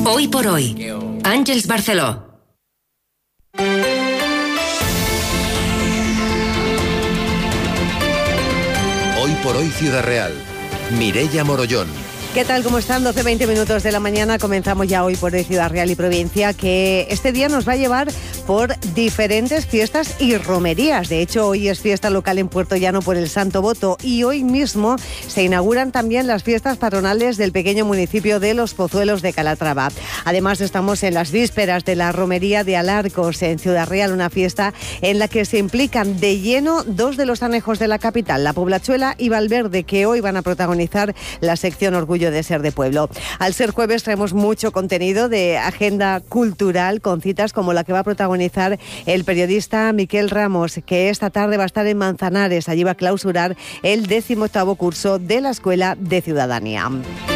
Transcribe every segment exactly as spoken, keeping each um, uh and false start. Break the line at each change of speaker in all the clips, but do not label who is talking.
Hoy por hoy, Àngels Barceló.
Hoy por hoy Ciudad Real, Mireia Morollón.
¿Qué tal? ¿Cómo están? doce veinte minutos de la mañana. Comenzamos ya Hoy por hoy Ciudad Real y Provincia, que este día nos va a llevar por diferentes fiestas y romerías. De hecho, hoy es fiesta local en Puerto Llano por el Santo Voto y hoy mismo se inauguran también las fiestas patronales del pequeño municipio de Los Pozuelos de Calatrava. Además, estamos en las vísperas de la romería de Alarcos en Ciudad Real, una fiesta en la que se implican de lleno dos de los anejos de la capital, la Poblachuela y Valverde, que hoy van a protagonizar la sección Orgullo de ser de pueblo. Al ser jueves traemos mucho contenido de agenda cultural con citas como la que va a protagonizar el periodista Miquel Ramos, que esta tarde va a estar en Manzanares. Allí va a clausurar el decimoctavo curso de la Escuela de Ciudadanía.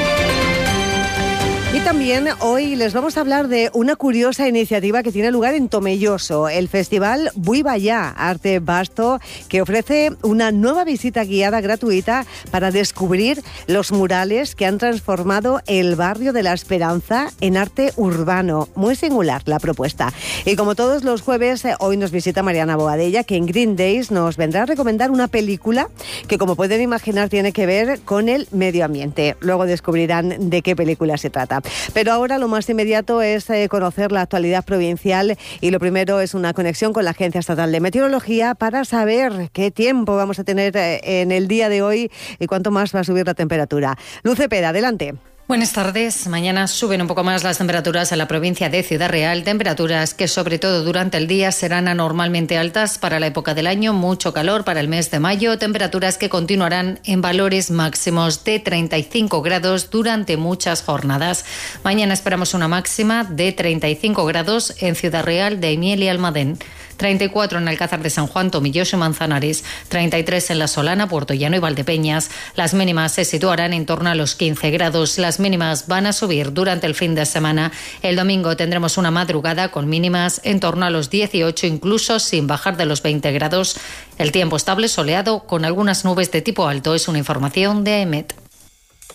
Y también hoy les vamos a hablar de una curiosa iniciativa que tiene lugar en Tomelloso, el Festival Vull Ballar, arte vasto, que ofrece una nueva visita guiada gratuita para descubrir los murales que han transformado el barrio de La Esperanza en arte urbano. Muy singular la propuesta. Y como todos los jueves, hoy nos visita Mariana Boadella, que en Green Days nos vendrá a recomendar una película que, como pueden imaginar, tiene que ver con el medio ambiente. Luego descubrirán de qué película se trata. Pero ahora lo más inmediato es eh, conocer la actualidad provincial y lo primero es una conexión con la Agencia Estatal de Meteorología para saber qué tiempo vamos a tener eh, en el día de hoy y cuánto más va a subir la temperatura. Luz Cepeda, adelante.
Buenas tardes. Mañana suben un poco más las temperaturas en la provincia de Ciudad Real, temperaturas que sobre todo durante el día serán anormalmente altas para la época del año, mucho calor para el mes de mayo, temperaturas que continuarán en valores máximos de treinta y cinco grados durante muchas jornadas. Mañana esperamos una máxima de treinta y cinco grados en Ciudad Real, Daimiel y Almadén, treinta y cuatro en Alcázar de San Juan, Tomilloso y Manzanares, treinta y tres en La Solana, Puerto Llano y Valdepeñas. Las mínimas se situarán en torno a los quince grados. Las mínimas van a subir durante el fin de semana. El domingo tendremos una madrugada con mínimas en torno a los dieciocho, incluso sin bajar de los veinte grados. El tiempo estable soleado con algunas nubes de tipo alto. Es una información de A E M E T.